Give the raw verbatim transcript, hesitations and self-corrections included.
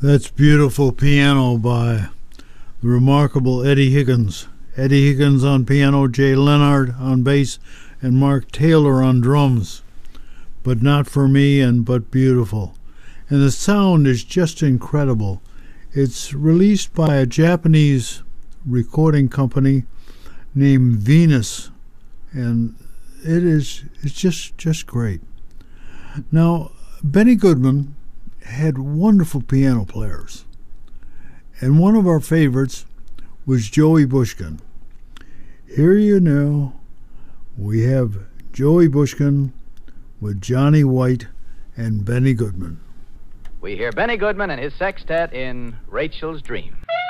That's beautiful piano by the remarkable Eddie Higgins. Eddie Higgins on piano, Jay Leonard on bass, and Mark Taylor on drums. But Not For Me and But Beautiful. And the sound is just incredible. It's released by a Japanese recording company named Venus, and it is it's just just great. Now, Benny Goodman had wonderful piano players, and one of our favorites was Joey Bushkin. Here you know, we have Joey Bushkin with Johnny White and Benny Goodman. We hear Benny Goodman and his sextet in Rachel's Dream.